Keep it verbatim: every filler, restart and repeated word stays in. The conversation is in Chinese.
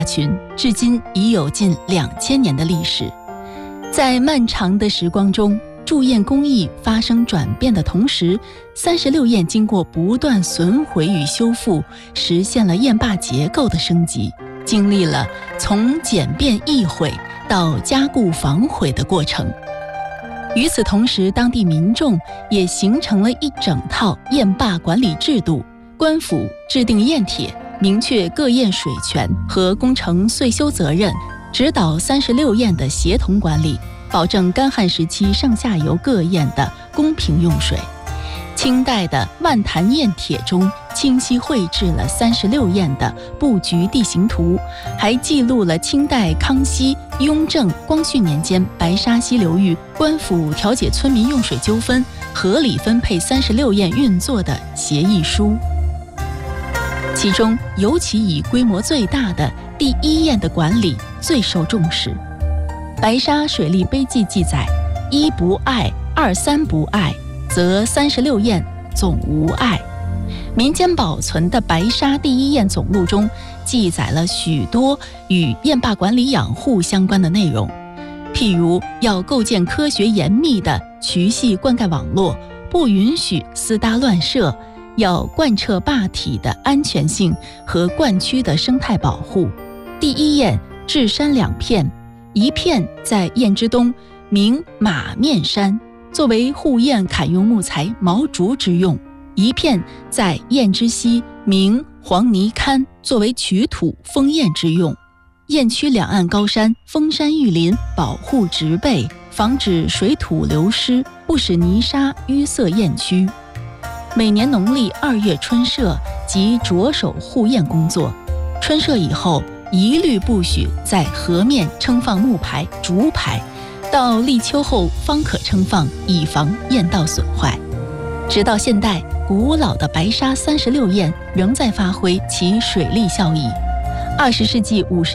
群至今已有近两千年的历史。在漫长的时光中，铸堰工艺发生转变的同时，三十六堰经过不断损毁与修复，实现了堰坝结构的升级，经历了从简便易毁到加固防毁的过程。与此同时，当地民众也形成了一整套堰坝管理制度，官府制定堰帖，明确各堰水权和工程岁修责任，指导三十六堰的协同管理，保证干旱时期上下游各堰的公平用水。清代的《万潭堰帖》中清晰绘制了三十六堰的布局地形图，还记录了清代康熙、雍正、光绪年间白沙溪流域官府调解村民用水纠纷、合理分配三十六堰运作的协议书。其中尤其以规模最大的第一堰的管理最受重视。白沙水利碑记记载，一不碍，二三不碍，则三十六堰总无碍。民间保存的白沙第一堰总录中记载了许多与堰坝管理养护相关的内容，譬如要构建科学严密的渠系灌溉网络，不允许私搭乱设，要贯彻坝体的安全性和灌区的生态保护。第一堰治山两片，一片在堰之东，名马面山，作为护堰砍用木材毛竹之用；一片在堰之西，名黄泥勘，作为取土封堰之用。堰区两岸高山，封山育林，保护植被，防止水土流失，不使泥沙淤塞堰区。每年农历二月春社即着手护堰工作，春社以后一律不许在河面撑放木牌、竹牌，到立秋后方可撑放，以防堰道损坏。直到现代，古老的白沙三十六堰仍在发挥其水利效益。二十世纪五十